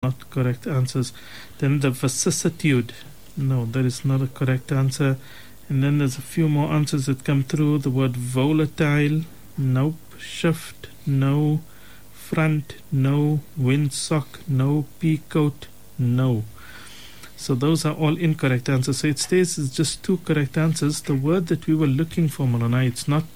not correct answers. Then the vicissitude. No, that is not a correct answer. And then there's a few more answers that come through. The word volatile. Nope. Shift. No. Front. No. Windsock. No. Peacoat. No. So those are all incorrect answers. So it stays as just two correct answers. The word that we were looking for, Malana, it's not...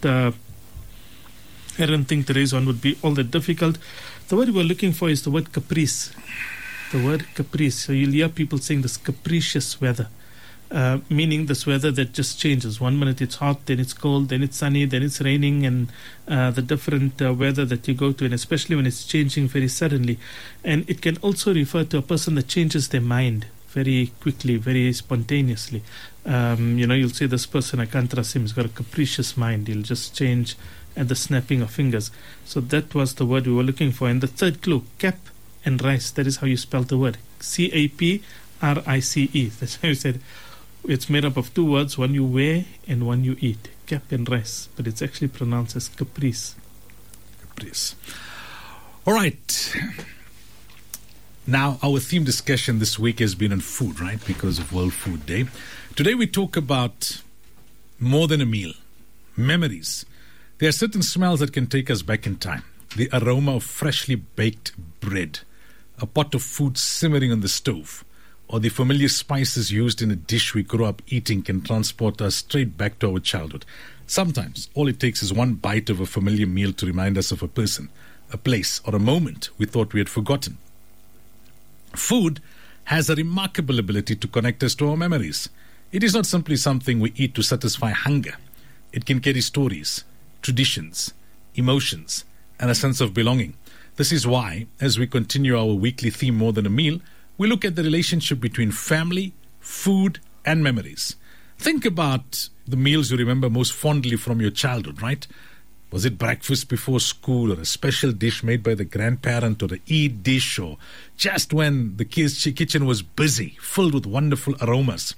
I don't think today's one would be all that difficult. The word we're looking for is the word caprice. The word caprice. So you'll hear people saying this capricious weather, meaning this weather that just changes. 1 minute it's hot, then it's cold, then it's sunny, then it's raining, and the different weather that you go to, and especially when it's changing very suddenly. And it can also refer to a person that changes their mind very quickly, very spontaneously. You'll say this person, I can't trust him, he's got a capricious mind. He'll just change at the snapping of fingers. So that was the word we were looking for. And the third clue, cap and rice. That is how you spell the word. CAPRICE. That's how you said. It's made up of two words, one you wear and one you eat. Cap and rice. But it's actually pronounced as caprice. Caprice. All right. Now, our theme discussion this week has been on food, right? Because of World Food Day. Today we talk about more than a meal. Memories. There are certain smells that can take us back in time. The aroma of freshly baked bread, a pot of food simmering on the stove, or the familiar spices used in a dish we grew up eating can transport us straight back to our childhood. Sometimes all it takes is one bite of a familiar meal to remind us of a person, a place, or a moment we thought we had forgotten. Food has a remarkable ability to connect us to our memories. It is not simply something we eat to satisfy hunger. It can carry stories, traditions, emotions, and a sense of belonging. This is why, as we continue our weekly theme More Than a Meal, we look at the relationship between family, food, and memories. Think about the meals you remember most fondly from your childhood, right? Was it breakfast before school, or a special dish made by the grandparent, or the Eid dish, or just when the kitchen was busy, filled with wonderful aromas?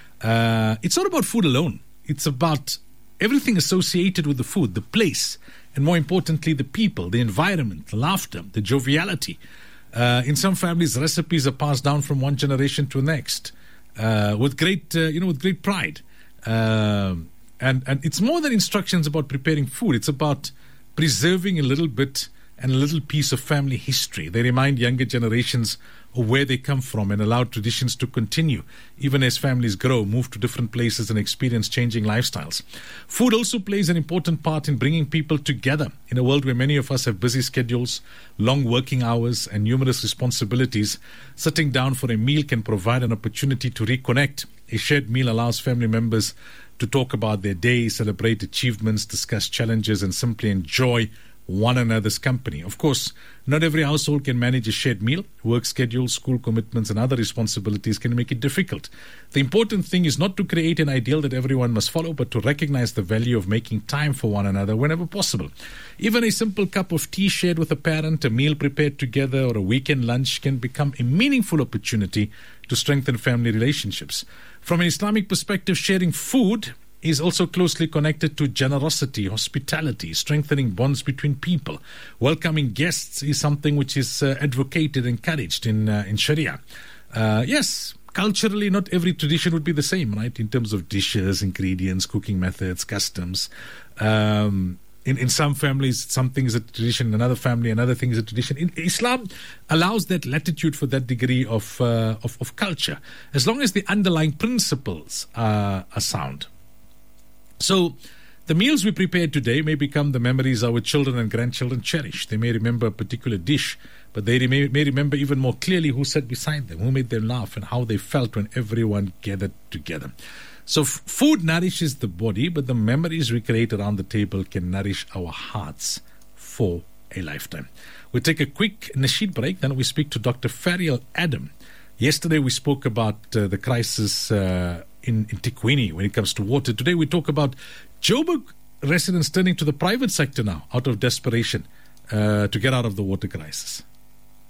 It's not about food alone. It's about everything associated with the food, the place, and more importantly, the people, the environment, the laughter, the joviality. In some families, recipes are passed down from one generation to the next with great pride. And it's more than instructions about preparing food. It's about preserving a little bit and a little piece of family history. They remind younger generations of where they come from and allow traditions to continue, even as families grow, move to different places, and experience changing lifestyles. Food also plays an important part in bringing people together. In a world where many of us have busy schedules, long working hours, and numerous responsibilities, sitting down for a meal can provide an opportunity to reconnect. A shared meal allows family members to talk about their day, celebrate achievements, discuss challenges, and simply enjoy one another's company. Of course, not every household can manage a shared meal. Work schedules, school commitments, and other responsibilities can make it difficult. The important thing is not to create an ideal that everyone must follow, but to recognize the value of making time for one another whenever possible. Even a simple cup of tea shared with a parent, a meal prepared together, or a weekend lunch can become a meaningful opportunity to strengthen family relationships. From an Islamic perspective, sharing food is also closely connected to generosity, hospitality, strengthening bonds between people. Welcoming guests is something which is advocated and encouraged in Sharia. Yes, culturally, not every tradition would be the same, right, in terms of dishes, ingredients, cooking methods, customs. In some families, something is a tradition. In another family, another thing is a tradition. Islam allows that latitude for that degree of culture, as long as the underlying principles are sound. So, the meals we prepare today may become the memories our children and grandchildren cherish. They may remember a particular dish, but they may remember even more clearly who sat beside them, who made them laugh, and how they felt when everyone gathered together. So, food nourishes the body, but the memories we create around the table can nourish our hearts for a lifetime. We'll take a quick Nasheed break, then we speak to Dr. Farial Adam. Yesterday we spoke about the crisis in Tikwini when it comes to water. Today we talk about Joburg residents turning to the private sector now out of desperation to get out of the water crisis.